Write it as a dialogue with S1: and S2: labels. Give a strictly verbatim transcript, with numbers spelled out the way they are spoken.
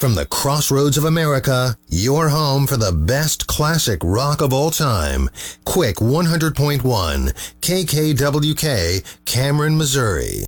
S1: From the crossroads of America, your home for the best classic rock of all time. Quick one hundred point one, K K W K, Cameron, Missouri.